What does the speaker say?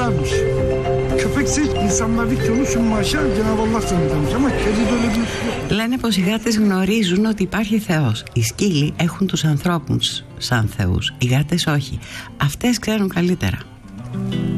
cezarmış. Köpekse insanlar diktiyormuşsun maşa, Cenab-ı Allah seni demiş. Ama kedi böyle bir şey yok. Λένε πως οι γάτες γνωρίζουν ότι υπάρχει Θεός. Οι σκύλοι έχουν τους ανθρώπους σαν θεούς. Οι γάτες όχι. Αυτές ξέρουν καλύτερα.